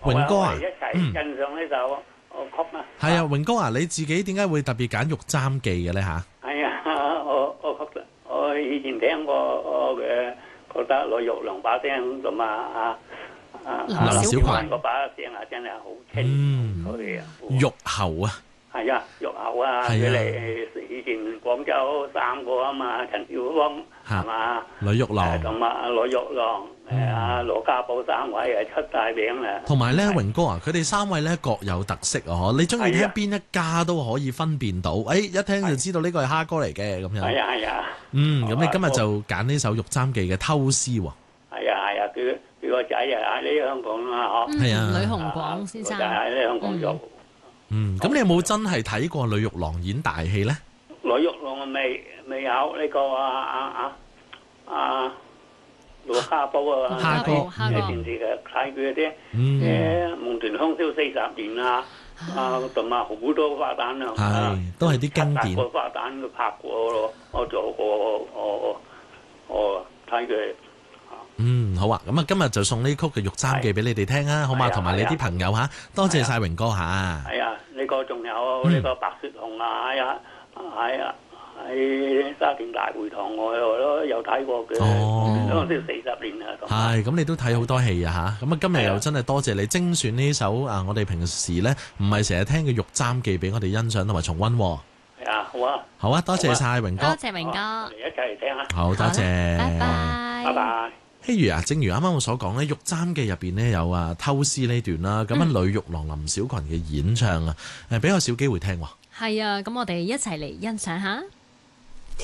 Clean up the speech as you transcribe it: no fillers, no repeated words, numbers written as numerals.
榮哥啊， 一齊欣賞呢首曲啊。 係啊，榮哥啊，你自己點解會特別揀《玉簪記》嘅咧嚇？ 係啊，我以前聽過嘅，覺得羅玉郎把聲同埋林小群嗰把聲啊，真係好清，所以玉喉啊， 係啊，玉喉啊，佢哋以前廣州三個啊嘛，陳小芳係嘛， 呂玉郎同埋羅玉郎。阿羅家寶三位係出大名啦， 同埋咧，榮哥啊，佢哋三位咧各有特色啊！你中意聽邊一家都可以分辨到，一聽就知道呢個係蝦歌嚟嘅咁樣。係啊係啊。咁你今日就揀呢首《玉簪記》嘅偷詩喎。係啊，佢個仔啊喺香港啊， 係啊， 呂鴻廣先生喺香港做。 咁你有冇真係睇過呂玉郎演大戲咧？ 呂玉郎未有呢個羅家寶啊， 蝦歌電視嘅睇佢啲夢斷香消40年啊，同埋好多花旦啊， 都係啲經典。 個花旦都拍過咯，我做過，我睇佢。 好啊，咁啊，今日就送呢曲嘅《玉簪記》俾你哋聽啊，好嘛？同埋你啲朋友嚇，多謝晒榮哥嚇。 係啊，呢個仲有呢個白雪紅啊，係啊。喺沙田大會堂我都有睇過嘅，都40年啦。 係，咁你都睇好多戲啊嚇！咁啊，今日又真係多謝你精選呢首我哋平時咧唔係成日聽嘅《玉簪記》俾我哋欣賞同埋重溫。 係啊，好啊， 好啊，多謝晒榮哥， 多謝榮哥， 嚟一齊嚟聽啊！ 好，多謝， 拜拜， 拜拜。 譬如啊，正如啱啱我所講咧，《玉簪記》入邊咧有偷詩呢段啦，咁啊呂玉郎、林小群嘅演唱啊，比較少機會聽喎。 係啊，咁我哋一齊嚟欣賞下。